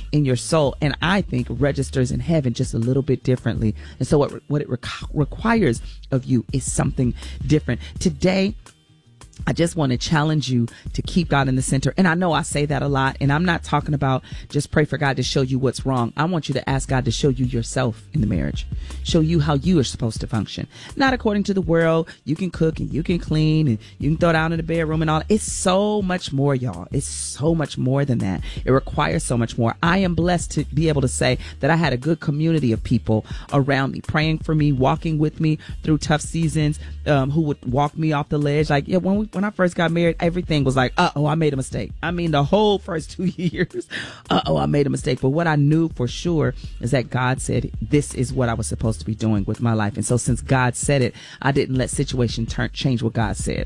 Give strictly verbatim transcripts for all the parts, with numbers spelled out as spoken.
in your soul, and I think registers in heaven just a little bit differently. And so what, what it requ- requires of you is something different. Today, I just want to challenge you to keep God in the center. And I know I say that a lot, and I'm not talking about just pray for God to show you what's wrong. I want you to ask God to show you yourself in the marriage, show you how you are supposed to function, not according to the world. You can cook and you can clean and you can throw down in the bedroom and all. It's so much more, y'all. It's so much more than that. It requires so much more. I am blessed to be able to say that I had a good community of people around me, praying for me, walking with me through tough seasons, um, who would walk me off the ledge. Like, yeah, when we When I first got married, everything was like, uh-oh, I made a mistake. I mean, the whole first two years, uh-oh, I made a mistake. But what I knew for sure is that God said, this is what I was supposed to be doing with my life. And so since God said it, I didn't let situation turn change what God said.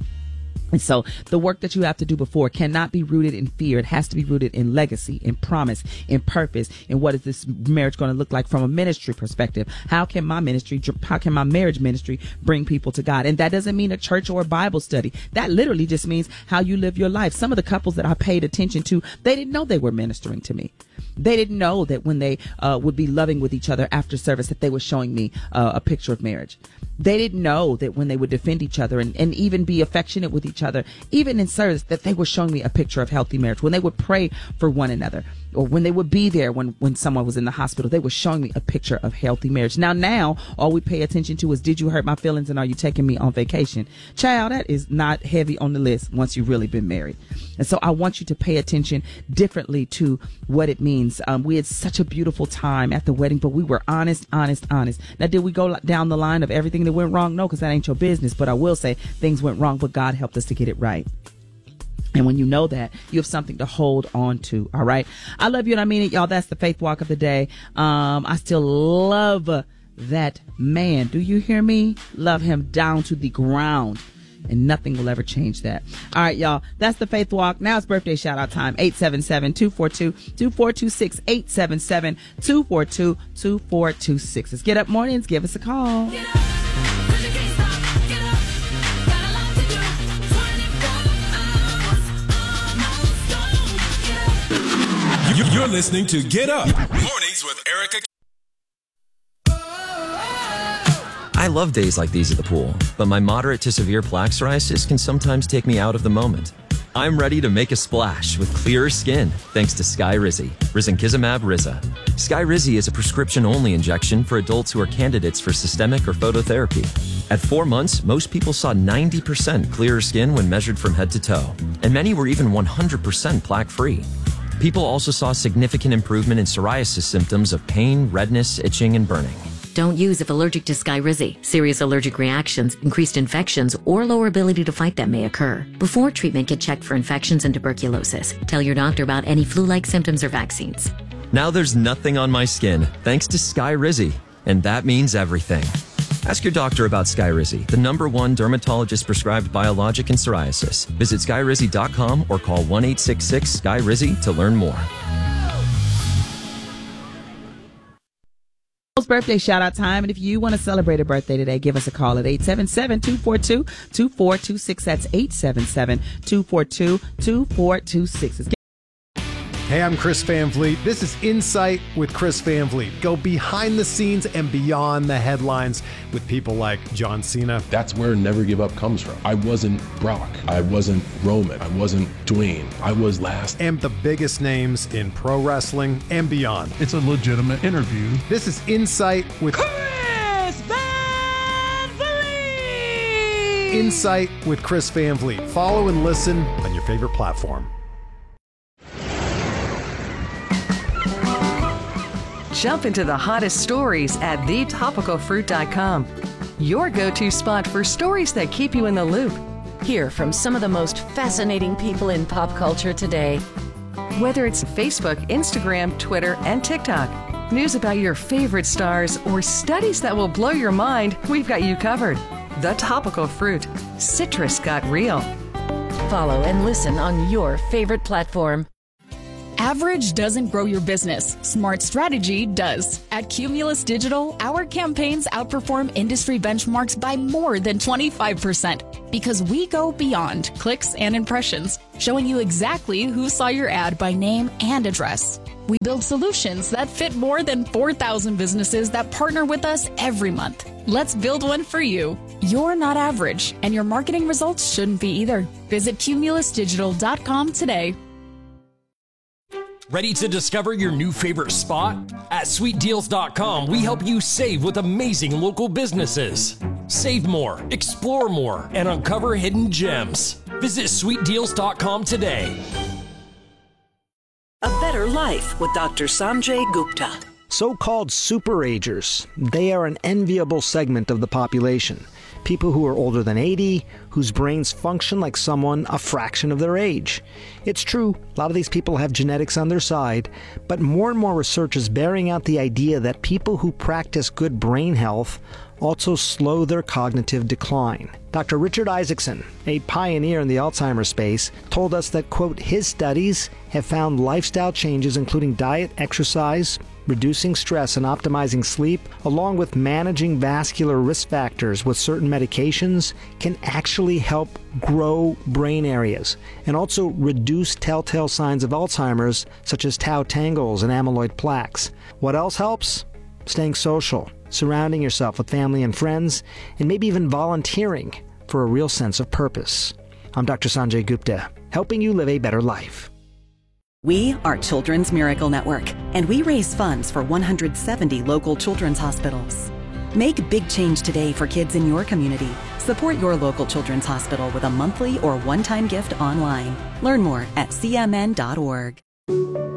And so the work that you have to do before cannot be rooted in fear. It has to be rooted in legacy, in promise, in purpose, in what is this marriage going to look like from a ministry perspective? How can my ministry, how can my marriage ministry bring people to God? And that doesn't mean a church or a Bible study. That literally just means how you live your life. Some of the couples that I paid attention to, they didn't know they were ministering to me. They didn't know that when they uh, would be loving with each other after service, that they were showing me uh, a picture of marriage. They didn't know that when they would defend each other and, and even be affectionate with each other, even in service, that they were showing me a picture of healthy marriage. When they would pray for one another, or when they would be there when, when someone was in the hospital, they were showing me a picture of healthy marriage. Now, now, all we pay attention to is, did you hurt my feelings and are you taking me on vacation? Child, that is not heavy on the list once you've really been married. And so I want you to pay attention differently to what it means. Um, we had such a beautiful time at the wedding, but we were honest, honest, honest. Now, did we go down the line of everything that went wrong? No, because that ain't your business. But I will say things went wrong, but God helped us to get it right. And when you know that, you have something to hold on to. All right. I love you and I mean it, y'all. That's the Faith Walk of the day. Um, I still love uh, that man. Do you hear me? Love him down to the ground. And nothing will ever change that. All right, y'all. That's the Faith Walk. Now it's birthday shout out time. eight seven seven, two four two, two four two six. eight seven seven, two four two, two four two six. Let's get up mornings. Give us a call. You're listening to Get Up Mornings with Erica. I love days like these at the pool, but my moderate to severe plaque psoriasis can sometimes take me out of the moment. I'm ready to make a splash with clearer skin thanks to Skyrizi, risankizumab Riza. Skyrizi is a prescription-only injection for adults who are candidates for systemic or phototherapy. At four months, most people saw ninety percent clearer skin when measured from head to toe, and many were even one hundred percent plaque-free. People also saw significant improvement in psoriasis symptoms of pain, redness, itching, and burning. Don't use if allergic to Skyrizi. Serious allergic reactions, increased infections, or lower ability to fight them may occur. Before treatment, get checked for infections and tuberculosis. Tell your doctor about any flu-like symptoms or vaccines. Now there's nothing on my skin thanks to Skyrizi, and that means everything. Ask your doctor about Skyrizi, the number one dermatologist-prescribed biologic in psoriasis. Visit skyrizi dot com or call one eight six six, S K Y R I Z Y to learn more. Birthday shout out time. And if you want to celebrate a birthday today, give us a call at eight seven seven, two four two, two four two six. That's eight seven seven, two four two, two four two six. Hey, I'm Chris Van Vliet. This is Insight with Chris Van Vliet. Go behind the scenes and beyond the headlines with people like John Cena. That's where Never Give Up comes from. I wasn't Brock. I wasn't Roman. I wasn't Dwayne. I was last. And the biggest names in pro wrestling and beyond. It's a legitimate interview. This is Insight with Chris Van Vliet. Insight with Chris Van Vliet. Follow and listen on your favorite platform. Jump into the hottest stories at the topical fruit dot com. Your go-to spot for stories that keep you in the loop. Hear from some of the most fascinating people in pop culture today. Whether it's Facebook, Instagram, Twitter, and TikTok, news about your favorite stars, or studies that will blow your mind, we've got you covered. The Topical Fruit. Citrus got real. Follow and listen on your favorite platform. Average doesn't grow your business. Smart strategy does. At Cumulus Digital, our campaigns outperform industry benchmarks by more than twenty-five percent because we go beyond clicks and impressions, showing you exactly who saw your ad by name and address. We build solutions that fit more than four thousand businesses that partner with us every month. Let's build one for you. You're not average, and your marketing results shouldn't be either. Visit cumulus digital dot com today. Ready to discover your new favorite spot? At sweet deals dot com, we help you save with amazing local businesses. Save more, explore more, and uncover hidden gems. Visit sweet deals dot com today. A Better Life with Doctor Sanjay Gupta. So-called superagers, they are an enviable segment of the population. People who are older than eighty, whose brains function like someone a fraction of their age. It's true, a lot of these people have genetics on their side, but more and more research is bearing out the idea that people who practice good brain health also slow their cognitive decline. Doctor Richard Isaacson, a pioneer in the Alzheimer's space, told us that, quote, his studies have found lifestyle changes including diet, exercise, reducing stress and optimizing sleep, along with managing vascular risk factors with certain medications, can actually help grow brain areas and also reduce telltale signs of Alzheimer's, such as tau tangles and amyloid plaques. What else helps? Staying social, surrounding yourself with family and friends, and maybe even volunteering for a real sense of purpose. I'm Doctor Sanjay Gupta, helping you live a better life. We are Children's Miracle Network, and we raise funds for one hundred seventy local children's hospitals. Make a big change today for kids in your community. Support your local children's hospital with a monthly or one-time gift online. Learn more at c m n dot org.